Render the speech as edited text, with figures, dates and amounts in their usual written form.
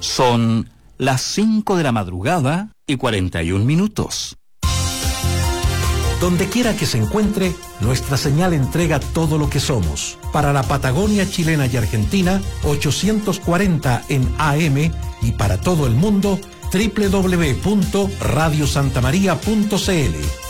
Son las 5 de la madrugada y 41 minutos. Donde quiera que se encuentre, nuestra señal entrega todo lo que somos. Para la Patagonia chilena y Argentina, 840 en AM, y para todo el mundo, www.radiosantamaria.cl.